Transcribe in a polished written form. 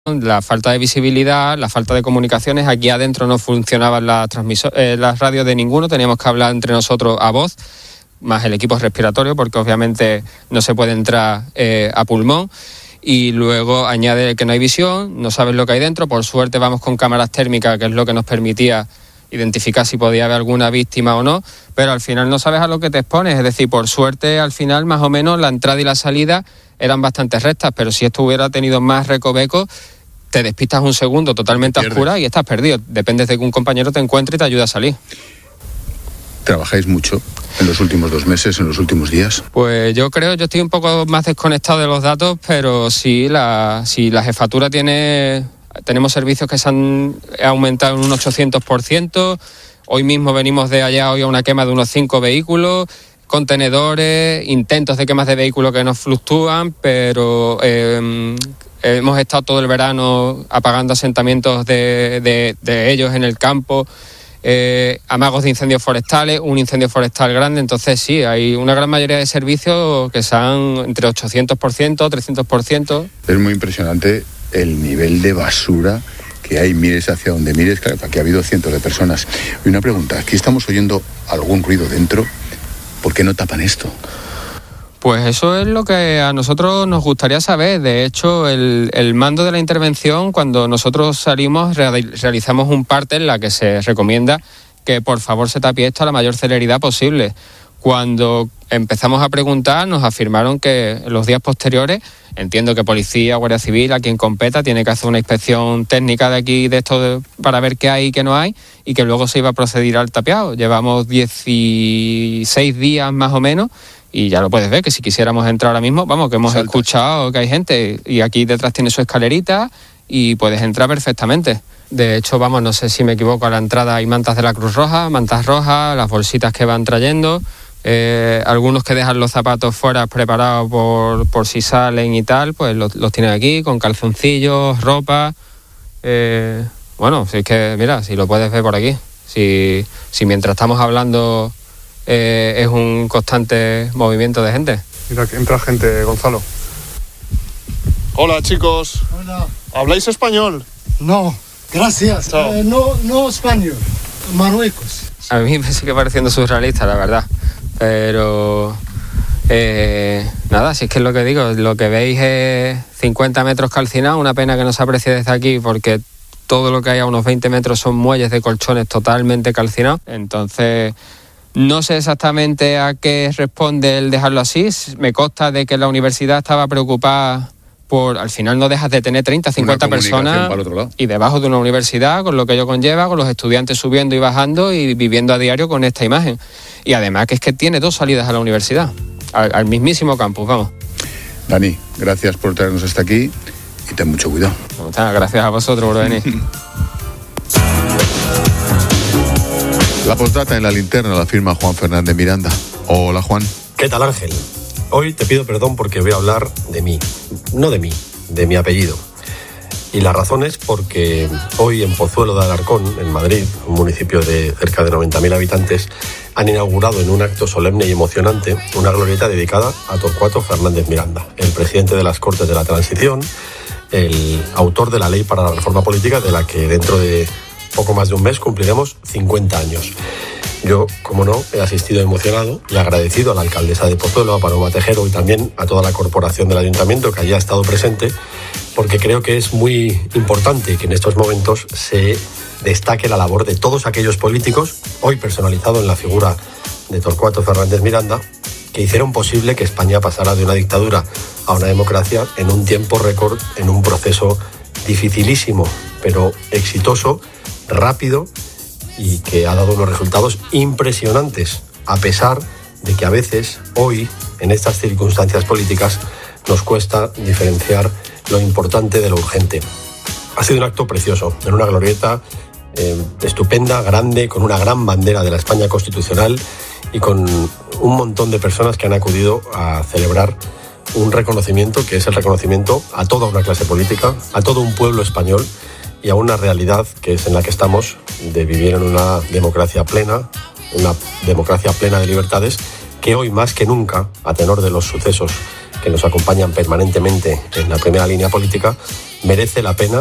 la falta de visibilidad, la falta de comunicaciones. Aquí adentro no funcionaban las radios de ninguno, teníamos que hablar entre nosotros a voz, más el equipo respiratorio, porque obviamente no se puede entrar a pulmón. Y luego añade que no hay visión, no sabes lo que hay dentro. Por suerte vamos con cámaras térmicas, que es lo que nos permitía identificar si podía haber alguna víctima o no, pero al final no sabes a lo que te expones. Es decir, por suerte al final más o menos la entrada y la salida eran bastante rectas, pero si esto hubiera tenido más recovecos, te despistas un segundo totalmente a oscuras y estás perdido. Dependes de que un compañero te encuentre y te ayude a salir. ¿Trabajáis mucho en los últimos 2 meses, en los últimos días? Pues yo estoy un poco más desconectado de los datos, pero sí, la jefatura tenemos servicios que se han aumentado en un 800%. Hoy mismo venimos de allá hoy a una quema de unos 5 vehículos, contenedores, intentos de quemas de vehículos que nos fluctúan, pero hemos estado todo el verano apagando asentamientos de ellos en el campo, amagos de incendios forestales, un incendio forestal grande. Entonces sí, hay una gran mayoría de servicios que están entre 800%, 300%. Es muy impresionante el nivel de basura que hay, mires hacia donde mires. Claro, aquí ha habido cientos de personas. Y una pregunta, aquí estamos oyendo algún ruido dentro, ¿por qué no tapan esto? Pues eso es lo que a nosotros nos gustaría saber. De hecho, el mando de la intervención, cuando nosotros salimos, realizamos un parte en la que se recomienda que por favor se tape esto a la mayor celeridad posible. Cuando empezamos a preguntar, nos afirmaron que en los días posteriores, entiendo que policía, Guardia Civil, a quien competa, tiene que hacer una inspección técnica de aquí, de esto, para ver qué hay y qué no hay, y que luego se iba a proceder al tapiado. Llevamos 16 días más o menos, y ya lo puedes ver, que si quisiéramos entrar ahora mismo, vamos, que hemos escuchado que hay gente, y aquí detrás tiene su escalerita, y puedes entrar perfectamente. De hecho, vamos, no sé si me equivoco, a la entrada hay mantas de la Cruz Roja, mantas rojas, las bolsitas que van trayendo, algunos que dejan los zapatos fuera preparados por si salen y tal, pues los tienen aquí, con calzoncillos, ropa. Bueno, si es que, mira, si lo puedes ver por aquí, si mientras estamos hablando es un constante movimiento de gente. Mira que entra gente, Gonzalo. Hola, chicos. Hola. ¿Habláis español? No, gracias. No español, Marruecos. A mí me sigue pareciendo surrealista, la verdad. Pero nada, si es que es lo que digo, lo que veis es 50 metros calcinados, una pena que no se aprecie desde aquí porque todo lo que hay a unos 20 metros son muelles de colchones totalmente calcinados. Entonces, no sé exactamente a qué responde el dejarlo así. Me consta de que la universidad estaba preocupada por, al final no dejas de tener 30, 50 personas y debajo de una universidad, con lo que ello conlleva, con los estudiantes subiendo y bajando y viviendo a diario con esta imagen. Y además que es que tiene 2 salidas a la universidad, al mismísimo campus, vamos. Dani, gracias por traernos hasta aquí y ten mucho cuidado. Gracias a vosotros por venir. La postdata en La Linterna la firma Juan Fernández Miranda. Hola, Juan. ¿Qué tal, Ángel? Hoy te pido perdón porque voy a hablar de mí. No de mí, de mi apellido. Y la razón es porque hoy en Pozuelo de Alarcón, en Madrid, un municipio de cerca de 90.000 habitantes, han inaugurado en un acto solemne y emocionante una glorieta dedicada a Torcuato Fernández Miranda, el presidente de las Cortes de la Transición, el autor de la Ley para la Reforma Política, de la que dentro de poco más de un mes cumpliremos 50 años. Yo, como no, he asistido emocionado y agradecido a la alcaldesa de Pozuelo, a Paloma Tejero, y también a toda la corporación del ayuntamiento que allí ha estado presente, porque creo que es muy importante que en estos momentos se destaque la labor de todos aquellos políticos, hoy personalizado en la figura de Torcuato Fernández Miranda, que hicieron posible que España pasara de una dictadura a una democracia en un tiempo récord, en un proceso dificilísimo, pero exitoso, rápido, y que ha dado unos resultados impresionantes, a pesar de que a veces, hoy, en estas circunstancias políticas, nos cuesta diferenciar lo importante de lo urgente. Ha sido un acto precioso, en una glorieta estupenda, grande, con una gran bandera de la España constitucional y con un montón de personas que han acudido a celebrar un reconocimiento que es el reconocimiento a toda una clase política, a todo un pueblo español y a una realidad que es en la que estamos, de vivir en una democracia plena de libertades, que hoy más que nunca, a tenor de los sucesos que nos acompañan permanentemente en la primera línea política, merece la pena